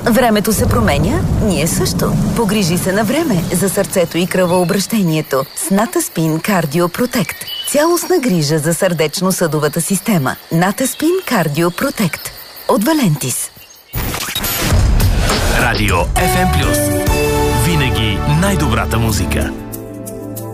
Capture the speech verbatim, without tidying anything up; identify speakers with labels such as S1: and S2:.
S1: Времето се променя, ние също. Погрижи се на време за сърцето и кръвообращението с Натаспин Кардио Протект. Цялостна грижа за сърдечно-съдовата система. Натаспин Кардио Протект от Валентис.
S2: Радио Еф Ем Плюс. Винаги най-добрата музика.